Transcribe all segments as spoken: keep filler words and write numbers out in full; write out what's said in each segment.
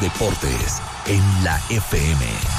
deportes en la F M.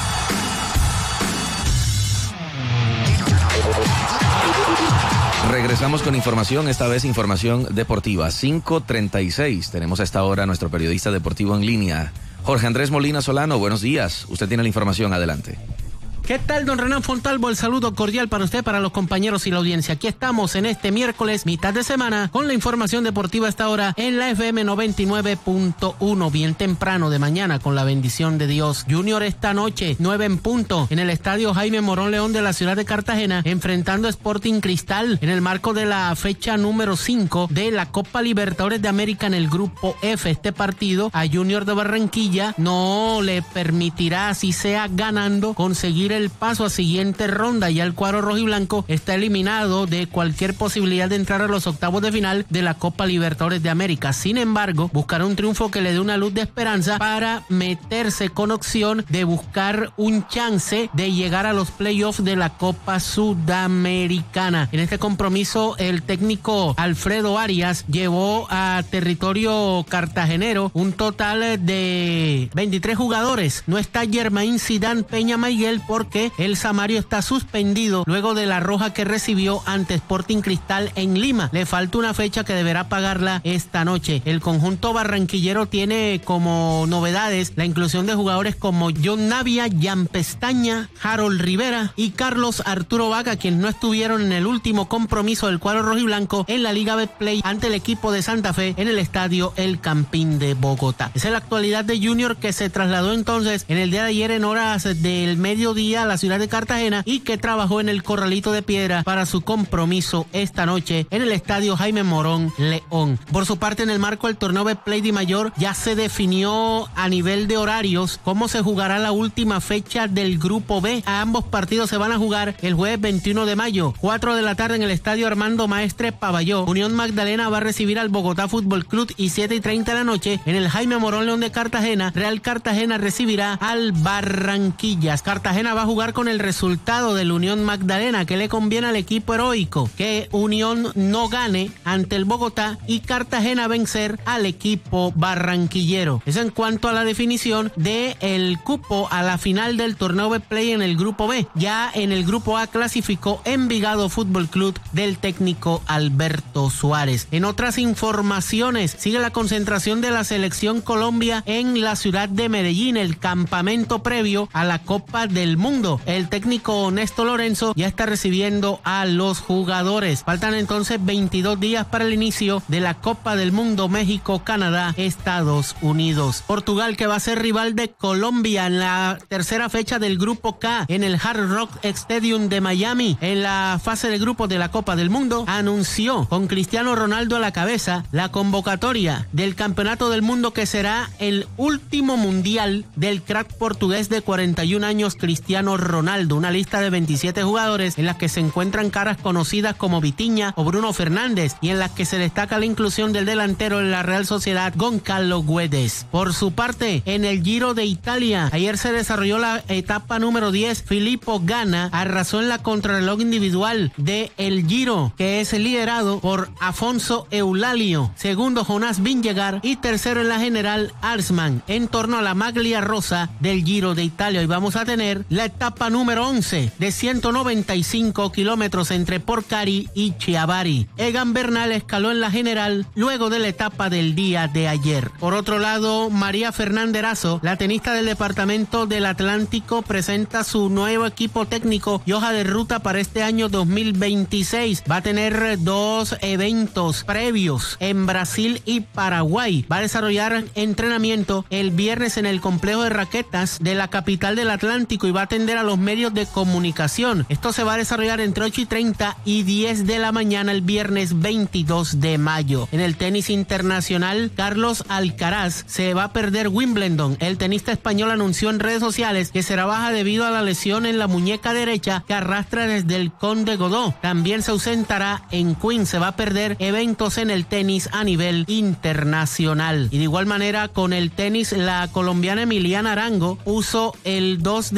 Regresamos con información, esta vez información deportiva. cinco treinta y seis. Tenemos a esta hora a nuestro periodista deportivo en línea, Jorge Andrés Molina Solano. Buenos días. Usted tiene la información. Adelante. ¿Qué tal, don Renan Fontalvo? El saludo cordial para usted, para los compañeros y la audiencia. Aquí estamos en este miércoles, mitad de semana, con la información deportiva a esta hora en la F M noventa y nueve punto uno. Bien temprano de mañana, con la bendición de Dios. Junior esta noche, nueve en punto, en el estadio Jaime Morón León de la ciudad de Cartagena, enfrentando a Sporting Cristal en el marco de la fecha número cinco de la Copa Libertadores de América en el Grupo F. Este partido a Junior de Barranquilla no le permitirá, así sea ganando, conseguir el paso a siguiente ronda. Ya el cuadro rojiblanco está eliminado de cualquier posibilidad de entrar a los octavos de final de la Copa Libertadores de América. Sin embargo, buscará un triunfo que le dé una luz de esperanza para meterse con opción de buscar un chance de llegar a los playoffs de la Copa Sudamericana. En este compromiso, el técnico Alfredo Arias llevó a territorio cartagenero un total de veintitrés jugadores. No está Germain Zidane Peña Miguel por porque el Samario está suspendido luego de la roja que recibió ante Sporting Cristal en Lima. Le falta una fecha que deberá pagarla esta noche. El conjunto barranquillero tiene como novedades la inclusión de jugadores como John Navia, Jan Pestaña, Harold Rivera y Carlos Arturo Vaca, quienes no estuvieron en el último compromiso del cuadro rojiblanco en la Liga Betplay ante el equipo de Santa Fe en el estadio El Campín de Bogotá. Esa es la actualidad de Junior, que se trasladó entonces en el día de ayer en horas del mediodía a la ciudad de Cartagena y que trabajó en el Corralito de Piedra para su compromiso esta noche en el estadio Jaime Morón León. Por su parte, en el marco del torneo Betplay de Mayor ya se definió a nivel de horarios cómo se jugará la última fecha del Grupo B. A ambos partidos se van a jugar el jueves veintiuno de mayo, cuatro de la tarde en el estadio Armando Maestre Pavalló. Unión Magdalena va a recibir al Bogotá Fútbol Club y siete y treinta de la noche en el Jaime Morón León de Cartagena, Real Cartagena recibirá al Barranquillas. Cartagena va a jugar con el resultado del Unión Magdalena, que le conviene al equipo heroico, que Unión no gane ante el Bogotá y Cartagena vencer al equipo barranquillero. Eso en cuanto a la definición de el cupo a la final del torneo Betplay en el Grupo B. Ya en el Grupo A clasificó Envigado Fútbol Club del técnico Alberto Suárez. En otras informaciones, sigue la concentración de la selección Colombia en la ciudad de Medellín, el campamento previo a la Copa del Mundo. El técnico Néstor Lorenzo ya está recibiendo a los jugadores. Faltan entonces veintidós días para el inicio de la Copa del Mundo México, Canadá, Estados Unidos. Portugal, que va a ser rival de Colombia en la tercera fecha del Grupo K en el Hard Rock Stadium de Miami en la fase de grupos de la Copa del Mundo, anunció con Cristiano Ronaldo a la cabeza la convocatoria del Campeonato del Mundo, que será el último mundial del crack portugués de cuarenta y un años, Cristiano Ronaldo. Una lista de veintisiete jugadores en las que se encuentran caras conocidas como Vitinha o Bruno Fernández, y en las que se destaca la inclusión del delantero en la Real Sociedad, Goncalo Guedes. Por su parte, en el Giro de Italia, ayer se desarrolló la etapa número diez. Filippo Ganna arrasó en la contrarreloj individual de el Giro, que es liderado por Afonso Eulalio, segundo Jonás Vingegaard y tercero en la general Arsman, en torno a la maglia rosa del Giro de Italia. Y vamos a tener la etapa número once de ciento noventa y cinco kilómetros entre Porcari y Chiavari. Egan Bernal escaló en la general luego de la etapa del día de ayer. Por otro lado, María Fernández Erazo, la tenista del departamento del Atlántico, presenta su nuevo equipo técnico y hoja de ruta para este año dos mil veintiséis. Va a tener dos eventos previos en Brasil y Paraguay. Va a desarrollar entrenamiento el viernes en el complejo de raquetas de la capital del Atlántico y va a atender a los medios de comunicación. Esto se va a desarrollar entre ocho y treinta y diez de la mañana el viernes veintidós de mayo. En el tenis internacional, Carlos Alcaraz se va a perder Wimbledon. El tenista español anunció en redes sociales que será baja debido a la lesión en la muñeca derecha que arrastra desde el Conde Godó. También se ausentará en Queens. Se va a perder eventos en el tenis a nivel internacional. Y de igual manera, con el tenis, la colombiana Emiliana Arango puso el dos de dos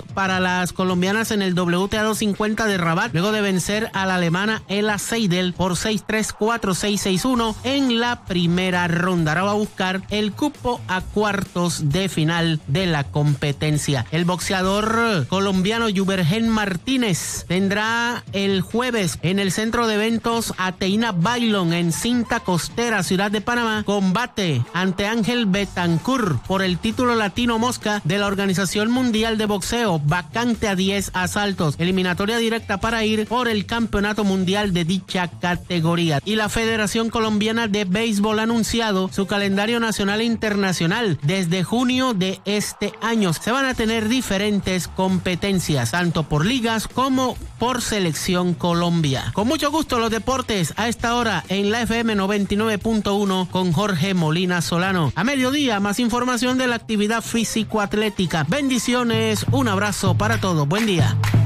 para las colombianas en el W T A doscientos cincuenta de Rabat, luego de vencer a la alemana Ela Seidel por seis tres, cuatro seis, seis uno en la primera ronda. Ahora va a buscar el cupo a cuartos de final de la competencia. El boxeador colombiano Yubergen Martínez tendrá el jueves en el centro de eventos Ateína Bailón en Cinta Costera, Ciudad de Panamá, combate ante Ángel Betancourt por el título latino mosca de la Organización Mundial de Boxeo, vacante a diez asaltos, eliminatoria directa para ir por el campeonato mundial de dicha categoría. Y la Federación Colombiana de Béisbol ha anunciado su calendario nacional e internacional. Desde junio de este año se van a tener diferentes competencias, tanto por ligas como por Selección Colombia. Con mucho gusto los deportes a esta hora en la F M noventa y nueve punto uno con Jorge Molina Solano. A mediodía más información de la actividad físico-atlética. Bendiciones, un abrazo para todos. Buen día.